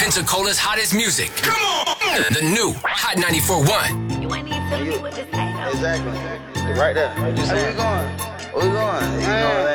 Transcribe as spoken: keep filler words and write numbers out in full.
Pensacola's hottest music. Come on! The new Hot ninety-four point one. You ain't even telling me what this ain't. Exactly. Right there. What you saying? Where we going? Where we going? You know